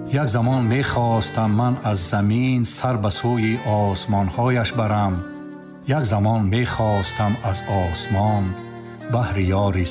یک زمان می‌خواستم من از زمین سر به سوی آسمان‌هایش برم. یک زمان می‌خواستم از آسمان بهر یاری